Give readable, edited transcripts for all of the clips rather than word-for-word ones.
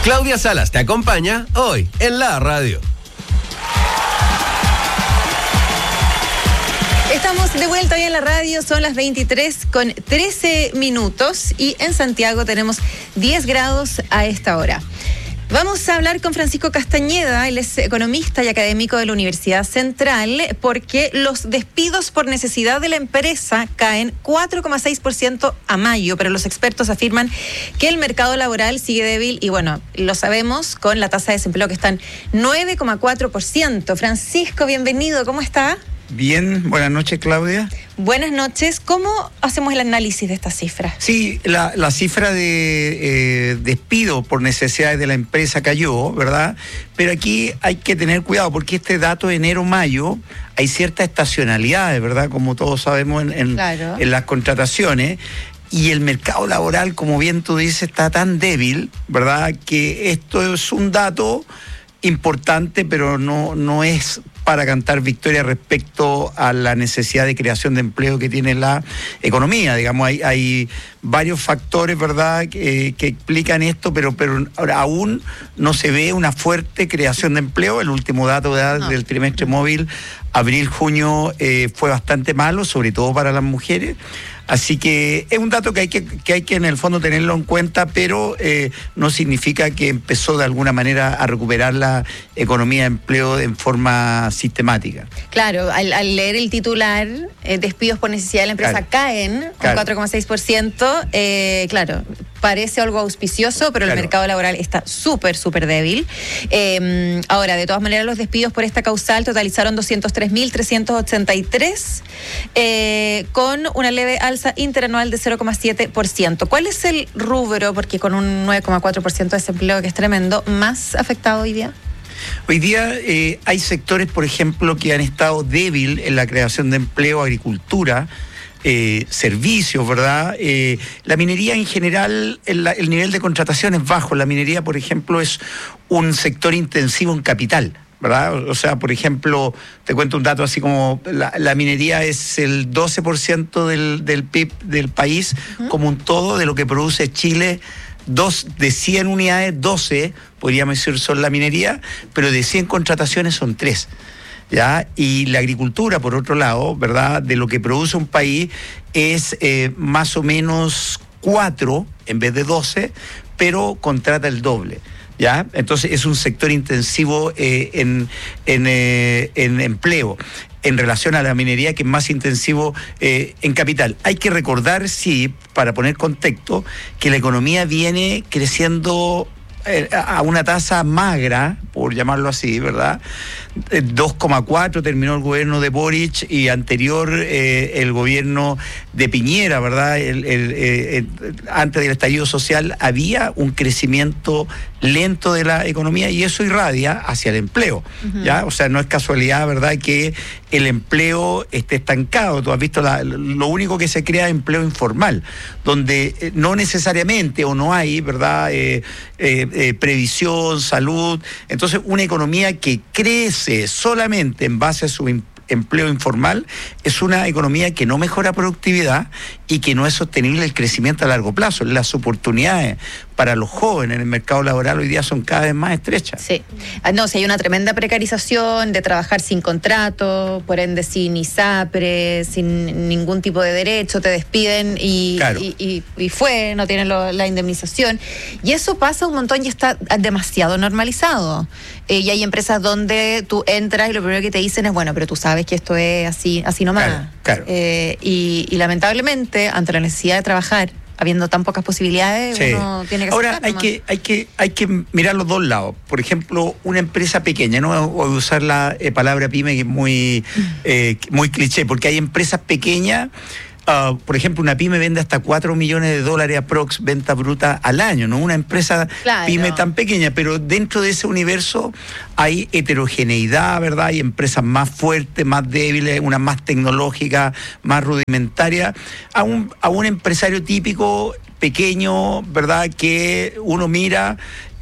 Claudia Salas te acompaña hoy en la radio. Estamos de vuelta hoy en la radio, son las 23:13 y en Santiago tenemos 10 grados a esta hora. Vamos a hablar con Francisco Castañeda, él es economista y académico de la Universidad Central, porque los despidos por necesidad de la empresa caen 4,6% a mayo, pero los expertos afirman que el mercado laboral sigue débil y bueno, lo sabemos con la tasa de desempleo que está en 9,4%. Francisco, bienvenido, ¿cómo está? Bien, buenas noches, Claudia. Buenas noches. ¿Cómo hacemos el análisis de estas cifras? Sí, la cifra de despido por necesidades de la empresa cayó, ¿verdad? Pero aquí hay que tener cuidado porque este dato de enero-mayo hay ciertas estacionalidades, ¿verdad? Como todos sabemos Claro. en las contrataciones. Y el mercado laboral, como bien tú dices, está tan débil, ¿verdad? Que esto es un dato importante, pero no es para cantar victoria respecto a la necesidad de creación de empleo que tiene la economía. Digamos, hay varios factores, ¿verdad?, que explican esto, pero ahora aún no se ve una fuerte creación de empleo. El último dato del trimestre móvil, abril-junio, fue bastante malo, sobre todo para las mujeres. Así que es un dato que hay que en el fondo tenerlo en cuenta, pero no significa que empezó de alguna manera a recuperar la economía de empleo en forma sistemática. Claro, al leer el titular, despidos por necesidad de la empresa caen un 4,6%, claro, parece algo auspicioso, pero el mercado laboral está súper débil. Ahora, de todas maneras, los despidos por esta causal totalizaron 203.383, con una leve alza interanual de 0,7%. ¿Cuál es el rubro, porque con un 9,4% de desempleo, que es tremendo, más afectado hoy día? Hoy día hay sectores, por ejemplo, que han estado débil en la creación de empleo, agricultura, servicios, ¿verdad? La minería en general, el nivel de contratación es bajo. La minería, por ejemplo, es un sector intensivo en capital, ¿verdad? O sea, por ejemplo, te cuento un dato así como la minería es el 12% del PIB del país, como un todo, de lo que produce Chile. De 100 unidades, 12, podríamos decir, son la minería, pero de 100 contrataciones son 3. ¿Ya? Y la agricultura, por otro lado, ¿verdad?, de lo que produce un país es más o menos 4 en vez de 12, pero contrata el doble. ¿Ya? Entonces es un sector intensivo en empleo en relación a la minería, que es más intensivo en capital. Hay que recordar, sí, para poner contexto, que la economía viene creciendo a una tasa magra, por llamarlo así, ¿verdad? 2,4 terminó el gobierno de Boric y anterior el gobierno de Piñera, ¿verdad? Antes del estallido social había un crecimiento lento de la economía y eso irradia hacia el empleo, ¿ya? O sea, no es casualidad, ¿verdad?, que el empleo esté estancado. Tú has visto lo único que se crea es empleo informal, donde no necesariamente o no hay, ¿verdad?, previsión, salud. Entonces, una economía que crece solamente en base a su empleo informal es una economía que no mejora productividad y que no es sostenible el crecimiento a largo plazo. Las oportunidades para los jóvenes en el mercado laboral hoy día son cada vez más estrechas. Sí. No, si hay una tremenda precarización de trabajar sin contrato, por ende sin ISAPRE, sin ningún tipo de derecho, te despiden y no tienen la indemnización. Y eso pasa un montón y está demasiado normalizado. Y hay empresas donde tú entras y lo primero que te dicen es, bueno, pero tú sabes que esto es así nomás. Claro. Y lamentablemente, ante la necesidad de trabajar, habiendo tan pocas posibilidades, uno tiene que ahora hay que mirar los dos lados. Por ejemplo, una empresa pequeña, no voy a usar la palabra pyme, que es muy cliché, porque hay empresas pequeñas. Por ejemplo, una pyme vende hasta $4 millones aprox venta bruta al año, no una empresa pyme tan pequeña, pero dentro de ese universo hay heterogeneidad, ¿verdad? Hay empresas más fuertes, más débiles, una más tecnológica, más rudimentaria. A un empresario típico pequeño, ¿verdad?, que uno mira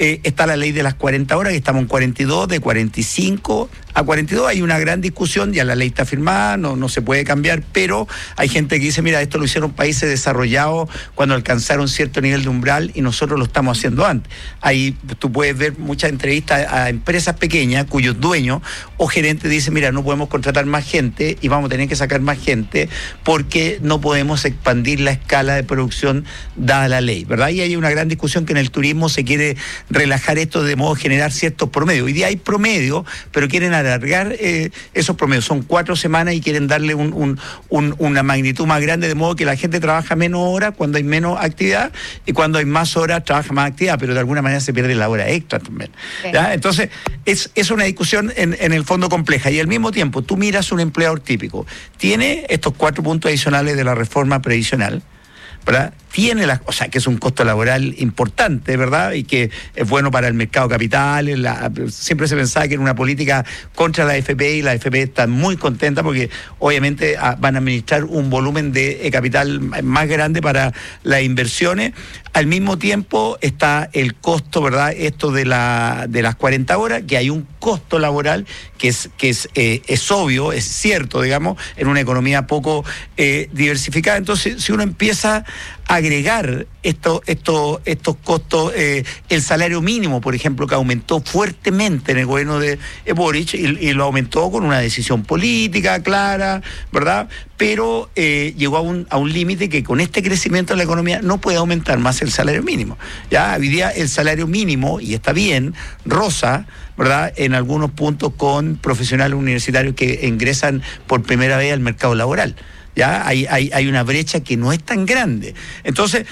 está la ley de las 40 horas, que estamos en 42, de 45 a 42. Hay una gran discusión, ya la ley está firmada, no se puede cambiar, pero hay gente que dice, mira, esto lo hicieron países desarrollados cuando alcanzaron cierto nivel de umbral y nosotros lo estamos haciendo antes. Ahí tú puedes ver muchas entrevistas a empresas pequeñas cuyos dueños o gerentes dicen, mira, no podemos contratar más gente y vamos a tener que sacar más gente porque no podemos expandir la escala de producción dada la ley, ¿verdad? Y hay una gran discusión que en el turismo se quiere relajar esto de modo de generar ciertos promedios. Hoy día hay promedios, pero quieren alargar esos promedios. Son 4 semanas y quieren darle una magnitud más grande, de modo que la gente trabaja menos horas cuando hay menos actividad y cuando hay más horas trabaja más actividad, pero de alguna manera se pierde la hora extra también. ¿Ya? Entonces, es una discusión en el fondo compleja y al mismo tiempo tú miras un empleador típico, tiene estos 4 puntos adicionales de la reforma previsional, ¿verdad? Tiene o sea, que es un costo laboral importante, ¿verdad? Y que es bueno para el mercado capital. Siempre se pensaba que era una política contra la AFP y la AFP está muy contenta porque obviamente van a administrar un volumen de capital más grande para las inversiones. Al mismo tiempo está el costo, ¿verdad? Esto de las 40 horas, que hay un costo laboral que es obvio, es cierto, digamos, en una economía poco diversificada. Entonces, si uno empieza a agregar estos costos, el salario mínimo, por ejemplo, que aumentó fuertemente en el gobierno de Boric y lo aumentó con una decisión política clara, ¿verdad? Pero llegó a un límite que con este crecimiento de la economía no puede aumentar más el salario mínimo. Ya hoy día el salario mínimo, y está bien, roza, ¿verdad?, en algunos puntos con profesionales universitarios que ingresan por primera vez al mercado laboral. Ya hay una brecha que no es tan grande. Entonces,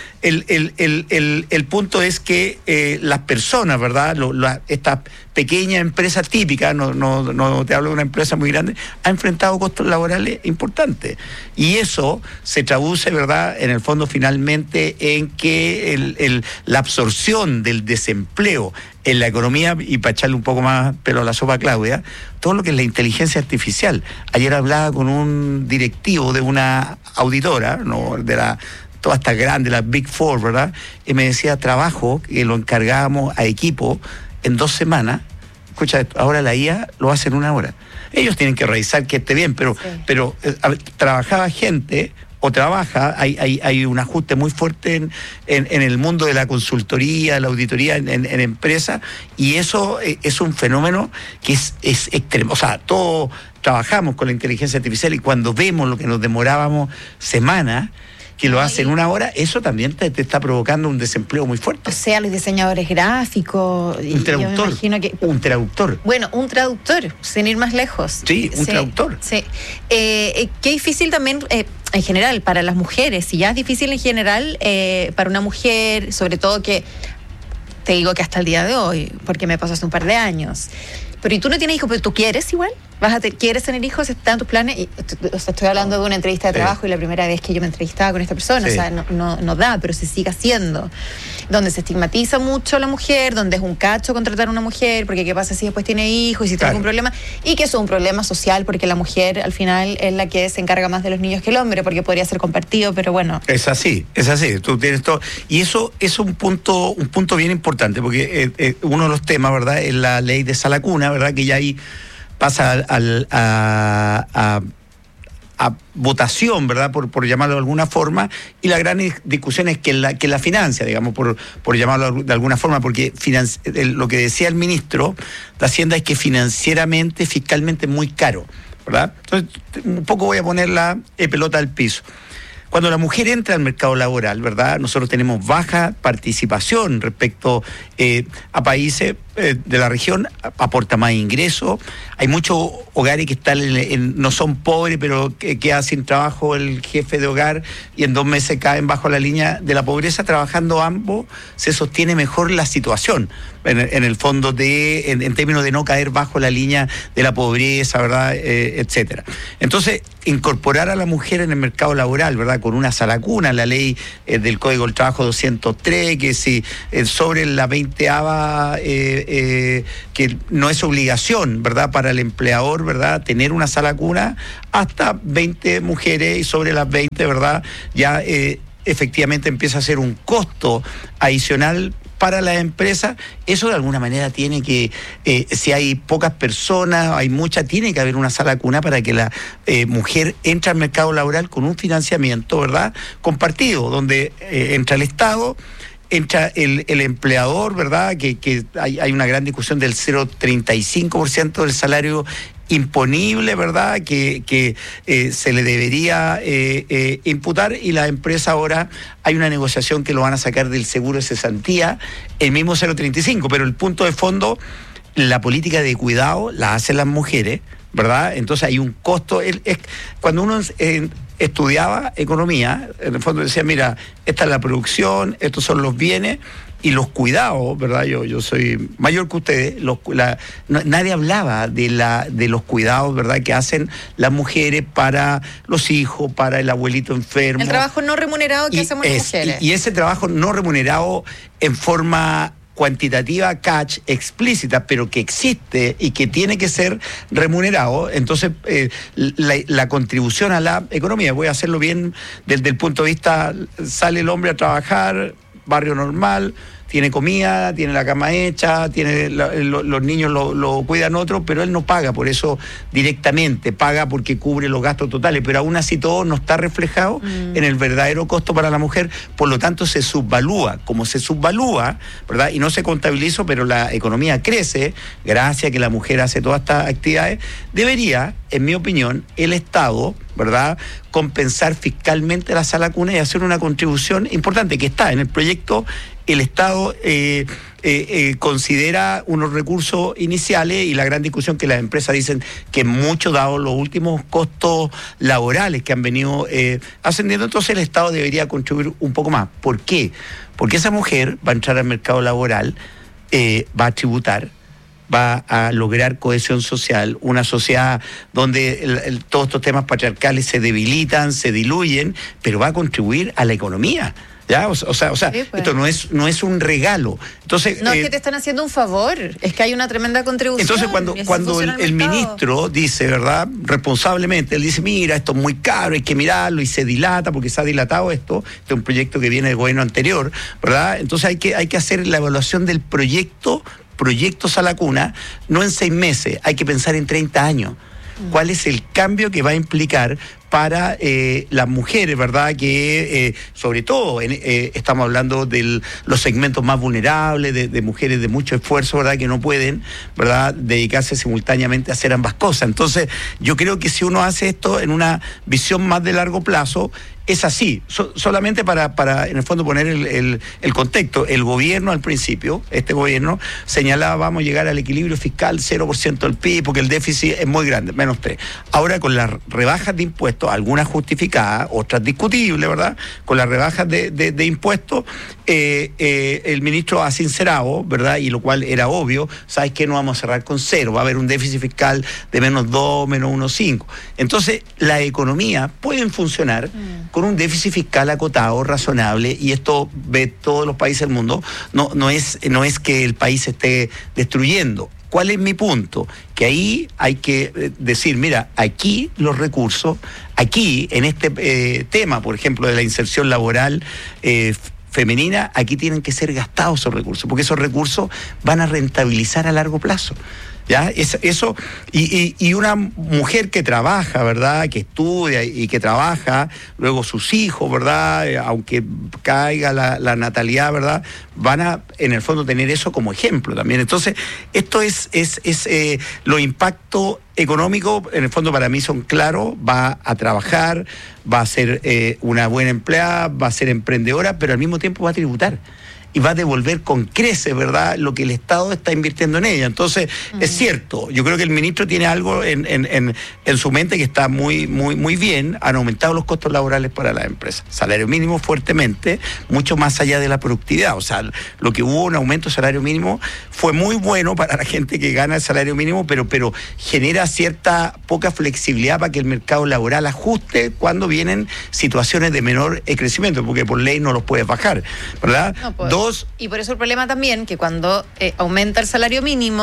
el punto es que las personas, ¿verdad?, estas pequeñas empresas típicas, no te hablo de una empresa muy grande, ha enfrentado costos laborales importantes. Y eso se traduce, ¿verdad?, en el fondo finalmente en que la absorción del desempleo en la economía, y para echarle un poco más pelo a la sopa a Claudia, todo lo que es la inteligencia artificial. Ayer hablaba con un directivo de una auditora, ¿no?, de todas estas grandes, las Big Four, ¿verdad?, y me decía, trabajo que lo encargábamos a equipo en 2 semanas. Escucha esto, ahora la IA lo hace en 1 hora. Ellos tienen que revisar que esté bien, pero trabajaba gente, o trabaja, hay un ajuste muy fuerte en el mundo de la consultoría, la auditoría en empresas, y eso es un fenómeno que es extremo. O sea, todos trabajamos con la inteligencia artificial y cuando vemos lo que nos demorábamos semanas, que lo hace en 1 hora, eso también te está provocando un desempleo muy fuerte. O sea, los diseñadores gráficos. Un traductor. Yo me imagino que, un traductor. Bueno, un traductor, sin ir más lejos. Sí, un traductor. Sí. Qué difícil también, en general, para las mujeres. Si ya es difícil en general, para una mujer, sobre todo que, te digo que hasta el día de hoy, porque me pasó hace un par de años. Pero ¿y tú no tienes hijos? ¿Pero tú quieres igual? ¿Quieres tener hijos? ¿Están tus planes? Estoy hablando de una entrevista de trabajo y la primera vez que yo me entrevistaba con esta persona. Sí. O sea, no da, pero se sigue haciendo. Donde se estigmatiza mucho a la mujer, donde es un cacho contratar a una mujer, porque ¿qué pasa si después tiene hijos y si tiene algún problema? Y que eso es un problema social, porque la mujer al final es la que se encarga más de los niños que el hombre, porque podría ser compartido, pero bueno. Es así. Tú tienes todo. Y eso es un punto bien importante, porque uno de los temas, ¿verdad?, es la ley de sala cuna, ¿verdad?, que ya ahí pasa a votación, ¿verdad?, por llamarlo de alguna forma, y la gran discusión es que la financia, digamos, por llamarlo de alguna forma, porque lo que decía el ministro de Hacienda es que financieramente, fiscalmente es muy caro, ¿verdad? Entonces, un poco voy a poner la pelota al piso. Cuando la mujer entra al mercado laboral, ¿verdad?, nosotros tenemos baja participación respecto a países de la región, aporta más ingresos. Hay muchos hogares que no son pobres, pero que queda sin trabajo el jefe de hogar y en 2 meses caen bajo la línea de la pobreza. Trabajando ambos se sostiene mejor la situación, en el fondo en términos de no caer bajo la línea de la pobreza, ¿verdad?, etcétera. Entonces, incorporar a la mujer en el mercado laboral, ¿verdad?, con una sala cuna, la ley del Código del Trabajo 203, que si sobre la 20ª, que no es obligación, ¿verdad?, para el empleador, ¿verdad?, tener una sala cuna, hasta 20 mujeres, y sobre las 20, ¿verdad?, ya efectivamente empieza a ser un costo adicional para las empresas. Eso de alguna manera tiene que, si hay pocas personas, hay muchas, tiene que haber una sala cuna para que la mujer entre al mercado laboral con un financiamiento, ¿verdad?, compartido, donde entra el Estado, entra el empleador, ¿verdad?, que hay una gran discusión del 0,35% del salario imponible, ¿verdad?, que se le debería imputar, y la empresa ahora hay una negociación que lo van a sacar del seguro de cesantía, el mismo 0,35, pero el punto de fondo, la política de cuidado la hacen las mujeres, ¿verdad? Entonces hay un costo. Cuando uno estudiaba economía, en el fondo decía, mira, esta es la producción, estos son los bienes y los cuidados, ¿verdad? Yo soy mayor que ustedes, nadie hablaba de los cuidados, ¿verdad?, que hacen las mujeres para los hijos, para el abuelito enfermo. El trabajo no remunerado que hacemos las mujeres. Y ese trabajo no remunerado en forma cuantitativa, catch, explícita, pero que existe y que tiene que ser remunerado. Entonces, la contribución a la economía, voy a hacerlo bien desde el punto de vista, sale el hombre a trabajar, barrio normal, tiene comida, tiene la cama hecha, los niños lo cuidan otros, pero él no paga por eso directamente, paga porque cubre los gastos totales, pero aún así todo no está reflejado en el verdadero costo para la mujer, por lo tanto se subvalúa. Como se subvalúa, ¿verdad?, y no se contabiliza, pero la economía crece gracias a que la mujer hace todas estas actividades, debería, en mi opinión, el Estado, ¿verdad?, compensar fiscalmente la sala cuna y hacer una contribución importante que está en el proyecto. El Estado considera unos recursos iniciales, y la gran discusión que las empresas dicen que mucho, dado los últimos costos laborales que han venido ascendiendo, entonces el Estado debería contribuir un poco más. ¿Por qué? Porque esa mujer va a entrar al mercado laboral, va a tributar, va a lograr cohesión social, una sociedad donde todos estos temas patriarcales se debilitan, se diluyen, pero va a contribuir a la economía. ¿Ya? O sea, sí, pues. Esto no es un regalo. Entonces, no es que te están haciendo un favor, es que hay una tremenda contribución. Entonces, cuando el ministro dice, ¿verdad?, responsablemente, él dice, mira, esto es muy caro, hay que mirarlo, y se dilata porque se ha dilatado esto. Este es un proyecto que viene del gobierno anterior, ¿verdad? Entonces hay que hacer la evaluación del proyecto Sala Cuna, no en 6 meses, hay que pensar en 30 años. ¿Cuál es el cambio que va a implicar para las mujeres, ¿verdad?, que sobre todo estamos hablando de los segmentos más vulnerables, de mujeres de mucho esfuerzo, ¿verdad?, que no pueden, ¿verdad?, dedicarse simultáneamente a hacer ambas cosas. Entonces, yo creo que si uno hace esto en una visión más de largo plazo, es así. Solamente para en el fondo poner el contexto. El gobierno al principio, este gobierno, señalaba, vamos a llegar al equilibrio fiscal 0% del PIB, porque el déficit es muy grande, -3. Ahora, con las rebajas de impuestos, algunas justificadas, otras discutibles, ¿verdad?, con las rebajas de impuestos, el ministro ha sincerado, ¿verdad?, y lo cual era obvio, ¿sabes qué? No vamos a cerrar con 0, va a haber un déficit fiscal de -2, -1,5. Entonces, la economía pueden funcionar con un déficit fiscal acotado, razonable, y esto ve todos los países del mundo. No es que el país se esté destruyendo. ¿Cuál es mi punto? Que ahí hay que decir, mira, aquí los recursos, aquí en este tema, por ejemplo, de la inserción laboral femenina, aquí tienen que ser gastados esos recursos, porque esos recursos van a rentabilizar a largo plazo. ¿Ya? Eso, y una mujer que trabaja, ¿verdad?, que estudia y que trabaja, luego sus hijos, ¿verdad?, aunque caiga la natalidad, ¿verdad?, van a, en el fondo, tener eso como ejemplo también. Entonces, esto es los impactos económicos, en el fondo, para mí son claros. Va a trabajar, va a ser una buena empleada, va a ser emprendedora, pero al mismo tiempo va a tributar. Y va a devolver con creces, ¿verdad?, lo que el Estado está invirtiendo en ella. Entonces, es cierto, yo creo que el ministro tiene algo en su mente que está muy, muy, muy bien. Han aumentado los costos laborales para las empresas. Salario mínimo fuertemente, mucho más allá de la productividad. O sea, lo que hubo un aumento de salario mínimo fue muy bueno para la gente que gana el salario mínimo, pero genera cierta poca flexibilidad para que el mercado laboral ajuste cuando vienen situaciones de menor crecimiento, porque por ley no los puedes bajar, ¿verdad? No, y por eso el problema también, que cuando aumenta el salario mínimo,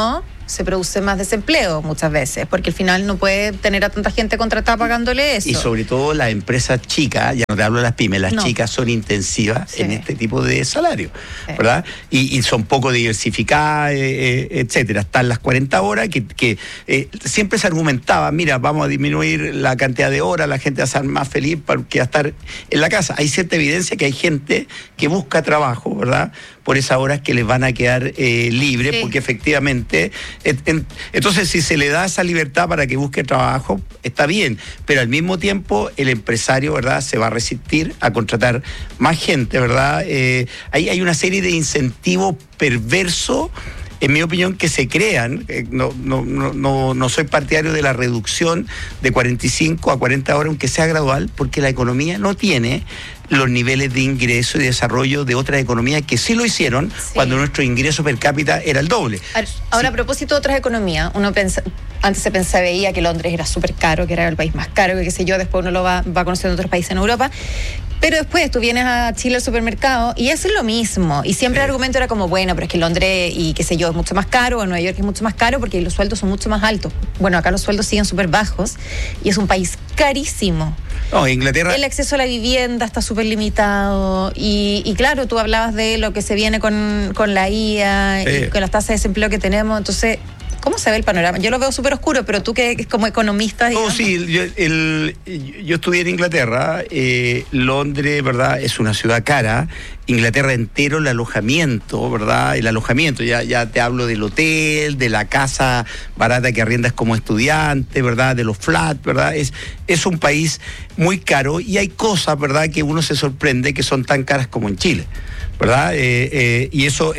se produce más desempleo muchas veces, porque al final no puede tener a tanta gente contratada pagándole eso. Y sobre todo las empresas chicas, ya no te hablo de las pymes, las chicas son intensivas en este tipo de salario, ¿verdad? Y son poco diversificadas, etcétera. Están las 40 horas que siempre se argumentaba, mira, vamos a disminuir la cantidad de horas, la gente va a estar más feliz que va a estar en la casa. Hay cierta evidencia que hay gente que busca trabajo, ¿verdad?, por esas horas que les van a quedar libres, porque efectivamente, entonces si se le da esa libertad para que busque trabajo, está bien, pero al mismo tiempo el empresario, ¿verdad?, se va a resistir a contratar más gente, ¿verdad? Hay una serie de incentivos perversos, en mi opinión, que se crean. No soy partidario de la reducción de 45 a 40 horas, aunque sea gradual, porque la economía no tiene los niveles de ingreso y desarrollo de otras economías que sí lo hicieron cuando nuestro ingreso per cápita era el doble. Ahora, a propósito de otras economías, antes se veía que Londres era súper caro, que era el país más caro, que qué sé yo, después uno lo va conociendo otros países en Europa. Pero después tú vienes a Chile al supermercado y es lo mismo. Y siempre el argumento era como, bueno, pero es que Londres y qué sé yo es mucho más caro, o Nueva York es mucho más caro porque los sueldos son mucho más altos. Bueno, acá los sueldos siguen súper bajos y es un país carísimo. No, Inglaterra... El acceso a la vivienda está súper limitado y claro, tú hablabas de lo que se viene con la IA y con las tasas de desempleo que tenemos, entonces... ¿Cómo se ve el panorama? Yo lo veo súper oscuro, pero tú que como economista... No, sí, yo estudié en Inglaterra, Londres, ¿verdad?, es una ciudad cara, Inglaterra entero, el alojamiento, ¿verdad?, ya te hablo del hotel, de la casa barata que arriendas como estudiante, ¿verdad?, de los flats, ¿verdad?, es un país muy caro y hay cosas, ¿verdad?, que uno se sorprende que son tan caras como en Chile, ¿verdad? Y eso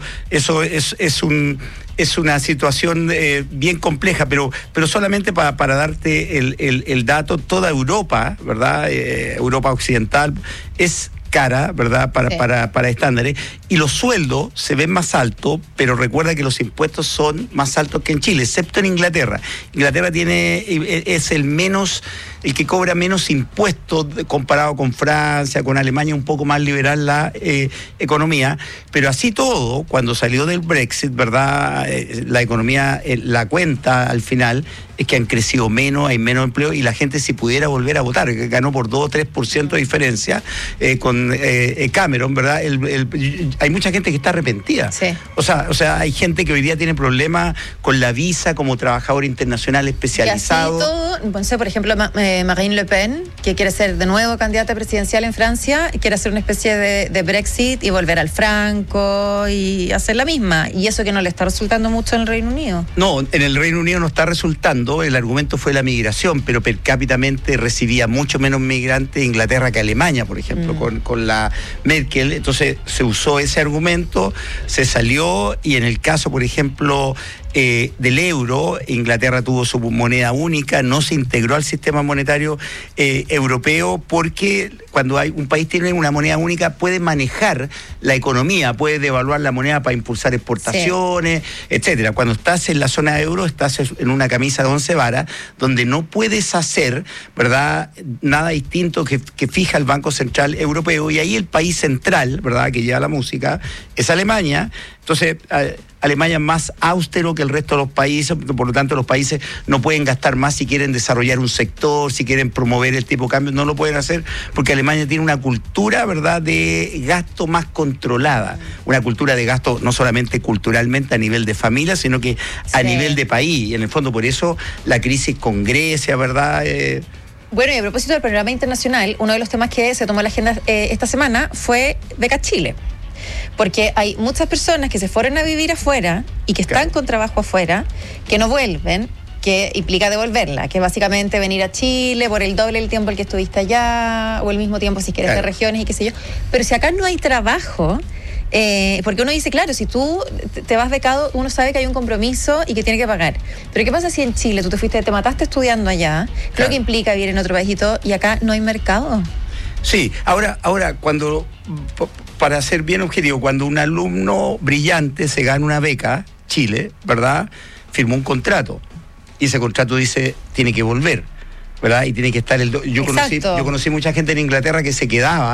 es una situación bien compleja, pero solamente para darte el dato, toda Europa, ¿verdad?, Europa occidental es cara, ¿verdad?, para estándares, y los sueldos se ven más altos, pero recuerda que los impuestos son más altos que en Chile, excepto en Inglaterra. Inglaterra es el que cobra menos impuestos comparado con Francia, con Alemania, un poco más liberal la economía, pero así todo, cuando salió del Brexit, ¿verdad?, la economía, la cuenta al final es que han crecido menos, hay menos empleo y la gente, si pudiera volver a votar, ganó por 2 o 3% de diferencia con Cameron, ¿verdad? Hay mucha gente que está arrepentida. Sí. O sea, hay gente que hoy día tiene problemas con la visa como trabajador internacional especializado. Y así todo, no sé, por ejemplo, Marine Le Pen, que quiere ser de nuevo candidata presidencial en Francia, quiere hacer una especie de Brexit y volver al franco y hacer la misma. Y eso que no le está resultando mucho en el Reino Unido. No, en el Reino Unido no está resultando. El argumento fue la migración, pero per cápitamente recibía mucho menos migrantes Inglaterra que Alemania, por ejemplo, con la Merkel. Entonces se usó ese argumento, se salió, y en el caso, por ejemplo, del euro, Inglaterra tuvo su moneda única, no se integró al sistema monetario europeo, porque cuando un país tiene una moneda única puede manejar la economía, puede devaluar la moneda para impulsar exportaciones, etcétera. Cuando estás en la zona de euro, estás en una camisa de 11 varas, donde no puedes hacer, ¿verdad?, nada distinto que fija el Banco Central Europeo, y ahí el país central, ¿verdad?, que lleva la música, es Alemania. Entonces, Alemania es más austero que el resto de los países, por lo tanto los países no pueden gastar más si quieren desarrollar un sector, si quieren promover el tipo de cambio, no lo pueden hacer, porque Alemania tiene una cultura, ¿verdad?, de gasto más controlada, una cultura de gasto no solamente culturalmente a nivel de familia, sino que a nivel de país, y en el fondo por eso la crisis con Grecia, ¿verdad?, Bueno, y a propósito del panorama internacional, uno de los temas que se tomó en la agenda esta semana fue Beca Chile. Porque hay muchas personas que se fueron a vivir afuera y que están con trabajo afuera, que no vuelven, que implica devolverla, que es básicamente venir a Chile por el doble del tiempo el que estuviste allá, o el mismo tiempo si quieres de regiones y qué sé yo. Pero si acá no hay trabajo, porque uno dice, claro, si tú te vas becado, uno sabe que hay un compromiso y que tiene que pagar. Pero ¿qué pasa si en Chile tú te mataste estudiando allá? Lo que implica vivir en otro país y todo, y acá no hay mercado. Sí, ahora cuando, para ser bien objetivo, cuando un alumno brillante se gana una beca, Chile, ¿verdad?, firmó un contrato, y ese contrato dice, tiene que volver, ¿verdad?, y tiene que estar yo conocí mucha gente en Inglaterra que se quedaba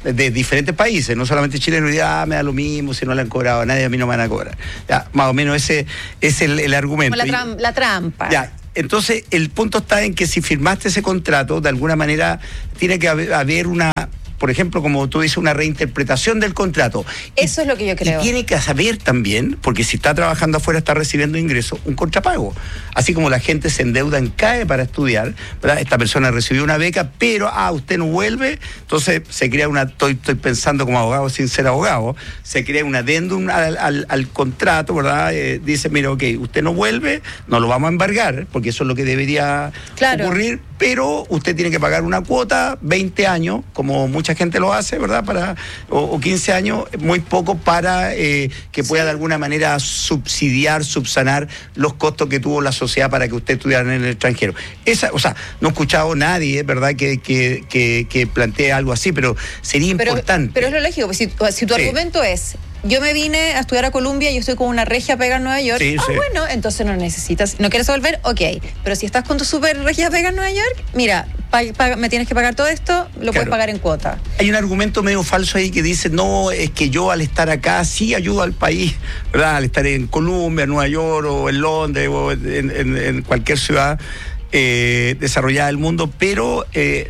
de diferentes países, no solamente chilenos, y me da lo mismo, si no le han cobrado a nadie, a mí no me van a cobrar. Ya, más o menos ese es el argumento. Como la trampa. Ya. Entonces, el punto está en que si firmaste ese contrato, de alguna manera tiene que haber una, por ejemplo, como tú dices, una reinterpretación del contrato. Eso es lo que yo creo. Y tiene que saber también, porque si está trabajando afuera, está recibiendo ingresos, un contrapago. Así como la gente se endeuda en CAE para estudiar, ¿verdad? Esta persona recibió una beca, pero usted no vuelve, entonces se crea estoy pensando como abogado sin ser abogado, se crea un adendum al contrato, ¿verdad? Dice, mira, ok, usted no vuelve, no lo vamos a embargar, porque eso es lo que debería ocurrir, pero usted tiene que pagar una cuota, 20 años, como mucha gente lo hace, ¿verdad? O 15 años, muy poco para que pueda de alguna manera subsanar los costos que tuvo la sociedad para que usted estudiara en el extranjero. No he escuchado a nadie, ¿verdad?, que plantee algo así, pero sería importante. Pero es lo lógico, pues si tu argumento es, yo me vine a estudiar a Columbia y yo estoy con una regia pega en Nueva York, bueno, entonces no necesitas, no quieres volver, ok, pero si estás con tu super regia pega en Nueva York, mira, me tienes que pagar todo esto, puedes pagar en cuota. Hay un argumento medio falso ahí que dice, no, es que yo al estar acá sí ayudo al país, ¿verdad? Al estar en Columbia, en Nueva York, o en Londres, o en cualquier ciudad desarrollada del mundo, pero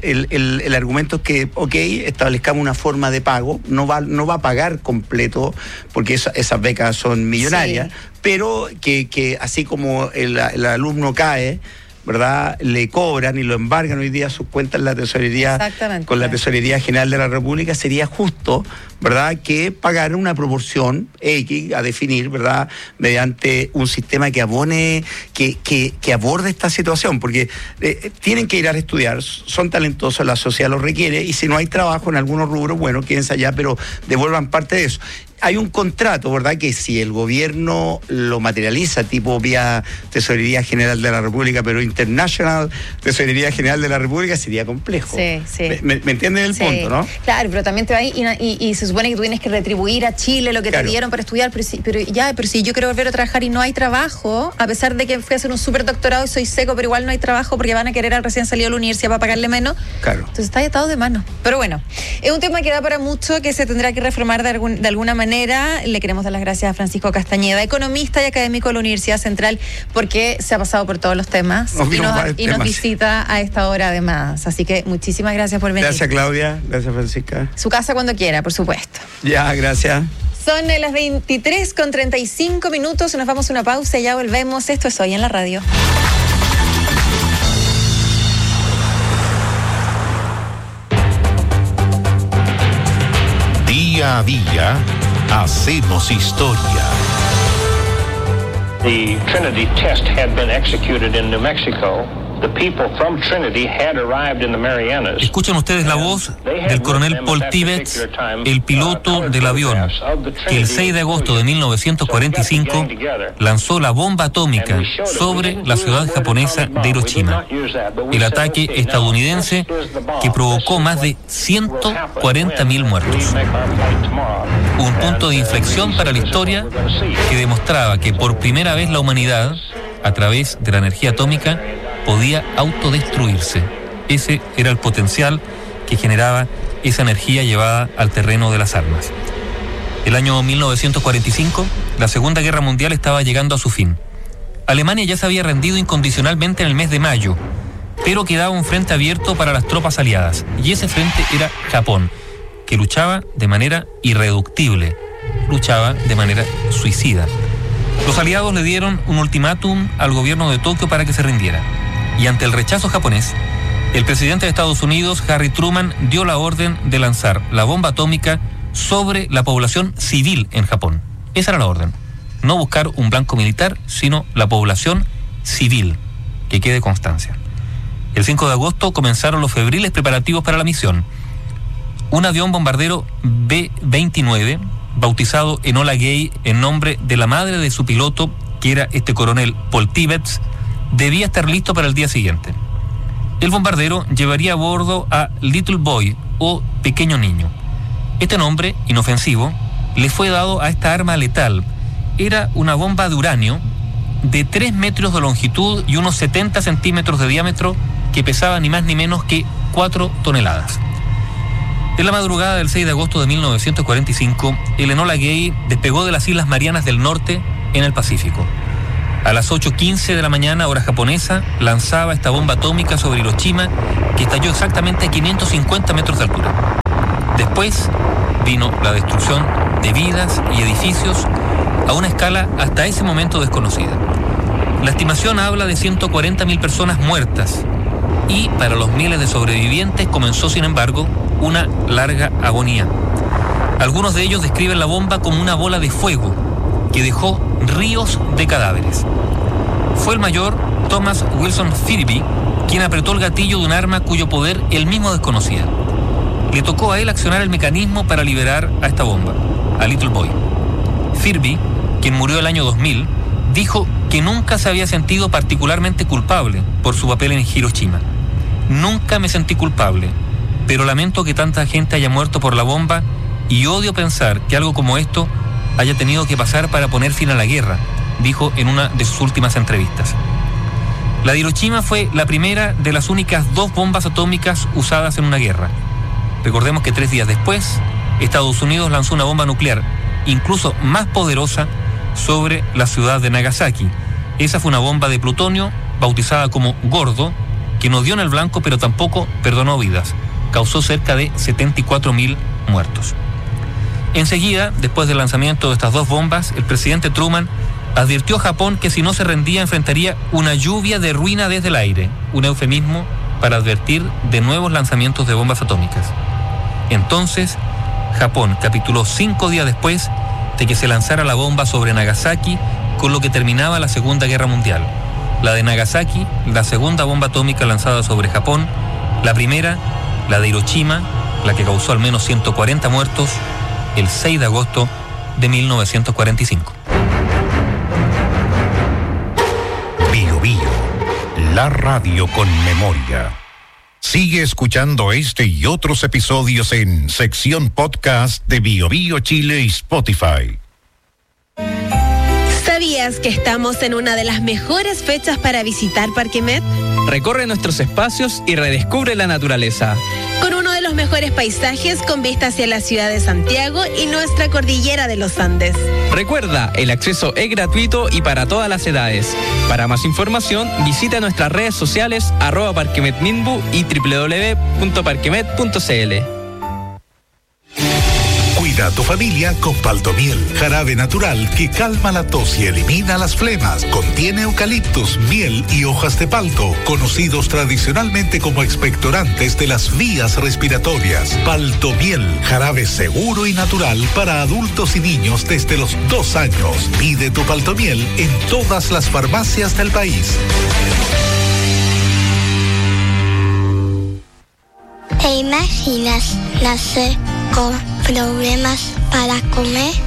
el argumento es que, ok, establezcamos una forma de pago, no va a pagar completo, porque esas becas son millonarias, pero que así como el alumno cae, ¿verdad?, le cobran y lo embargan hoy día sus cuentas en la tesorería, con la Tesorería General de la República, sería justo, ¿verdad?, que pagar una proporción X a definir, ¿verdad?, mediante un sistema que abone, que aborde esta situación, porque tienen que ir a estudiar, son talentosos, la sociedad los requiere, y si no hay trabajo en algunos rubros, bueno, quédense allá, pero devuelvan parte de eso. Hay un contrato, ¿verdad?, que si el gobierno lo materializa, tipo vía Tesorería General de la República, pero International Tesorería General de la República, sería complejo. Sí. ¿Me entienden el punto, no? Claro, pero también te va y se supone que tú tienes que retribuir a Chile lo que te dieron para estudiar, pero si yo quiero volver a trabajar y no hay trabajo, a pesar de que fui a hacer un súper doctorado y soy seco, pero igual no hay trabajo porque van a querer al recién salido de la universidad para pagarle menos. Claro. Entonces está atado de mano. Pero bueno, es un tema que da para mucho, que se tendrá que reformar de alguna manera. Le queremos dar las gracias a Francisco Castañeda, economista y académico de la Universidad Central, porque se ha pasado por todos los temas y nos visita a esta hora además. Así que muchísimas gracias por venir. Gracias, Claudia. Gracias, Francisca. Su casa cuando quiera, por supuesto. Ya, gracias. Son las 23:35. Nos vamos a una pausa y ya volvemos. Esto es Hoy en la Radio. Día a día, hacemos historia. The Trinity test had been executed in New Mexico. The people from Trinity had arrived in the Marianas. Escuchan ustedes la voz del coronel Paul Tibbets, el piloto del avión que el 6 de agosto de 1945 lanzó la bomba atómica sobre la ciudad japonesa de Hiroshima. El ataque estadounidense que provocó más de 140.000 muertos. Un punto de inflexión para la historia que demostraba que por primera vez la humanidad, a través de la energía atómica, podía autodestruirse. Ese era el potencial que generaba esa energía llevada al terreno de las armas. El año 1945, la Segunda Guerra Mundial estaba llegando a su fin. Alemania ya se había rendido incondicionalmente en el mes de mayo, pero quedaba un frente abierto para las tropas aliadas, y ese frente era Japón, que luchaba de manera irreductible, luchaba de manera suicida. Los aliados le dieron un ultimátum al gobierno de Tokio para que se rindiera. Y ante el rechazo japonés, el presidente de Estados Unidos, Harry Truman, dio la orden de lanzar la bomba atómica sobre la población civil en Japón. Esa era la orden. No buscar un blanco militar, sino la población civil. Que quede constancia. El 5 de agosto comenzaron los febriles preparativos para la misión. Un avión bombardero B-29, bautizado Enola Gay en nombre de la madre de su piloto, que era este coronel Paul Tibbets, debía estar listo para el día siguiente. El bombardero llevaría a bordo a Little Boy, o pequeño niño. Este nombre, inofensivo, le fue dado a esta arma letal. Era una bomba de uranio de 3 metros de longitud y unos 70 centímetros de diámetro, que pesaba ni más ni menos que 4 toneladas. En la madrugada del 6 de agosto de 1945, el Enola Gay despegó de las Islas Marianas del Norte en el Pacífico. A las 8:15 de la mañana, hora japonesa, lanzaba esta bomba atómica sobre Hiroshima, que estalló exactamente a 550 metros de altura. Después vino la destrucción de vidas y edificios a una escala hasta ese momento desconocida. La estimación habla de 140.000 personas muertas y para los miles de sobrevivientes comenzó, sin embargo, una larga agonía. Algunos de ellos describen la bomba como una bola de fuego que dejó ríos de cadáveres. Fue el mayor Thomas Wilson Firby quien apretó el gatillo de un arma cuyo poder él mismo desconocía. Le tocó a él accionar el mecanismo para liberar a esta bomba, a Little Boy. Firby, quien murió el año 2000, dijo que nunca se había sentido particularmente culpable por su papel en Hiroshima. Nunca me sentí culpable, pero lamento que tanta gente haya muerto por la bomba y odio pensar que algo como esto haya tenido que pasar para poner fin a la guerra, dijo en una de sus últimas entrevistas. La de Hiroshima fue la primera de las únicas 2 bombas atómicas usadas en una guerra. Recordemos que 3 días después, Estados Unidos lanzó una bomba nuclear, incluso más poderosa, sobre la ciudad de Nagasaki. Esa fue una bomba de plutonio, bautizada como Gordo, que no dio en el blanco, pero tampoco perdonó vidas. Causó cerca de 74.000 muertos. Enseguida, después del lanzamiento de estas 2 bombas, el presidente Truman advirtió a Japón que si no se rendía enfrentaría una lluvia de ruina desde el aire, un eufemismo para advertir de nuevos lanzamientos de bombas atómicas. Entonces, Japón capituló 5 días después de que se lanzara la bomba sobre Nagasaki, con lo que terminaba la Segunda Guerra Mundial. La de Nagasaki, la segunda bomba atómica lanzada sobre Japón, la primera, la de Hiroshima, la que causó al menos 140 muertos, el 6 de agosto de 1945. Bio Bio, la radio con memoria. Sigue escuchando este y otros episodios en sección podcast de Bio Bio Chile y Spotify. ¿Sabías que estamos en una de las mejores fechas para visitar Parque Met? Recorre nuestros espacios y redescubre la naturaleza. Con uno de los mejores paisajes con vista hacia la ciudad de Santiago y nuestra cordillera de los Andes. Recuerda, el acceso es gratuito y para todas las edades. Para más información, visita nuestras redes sociales @parquemetminbu y www.parquemet.cl. Cuida a tu familia con Paltomiel, jarabe natural que calma la tos y elimina las flemas. Contiene eucaliptus, miel y hojas de palto, conocidos tradicionalmente como expectorantes de las vías respiratorias. Paltomiel, jarabe seguro y natural para adultos y niños desde los 2 años. Pide tu Paltomiel en todas las farmacias del país. ¿Te imaginas nacer con problemas para comer?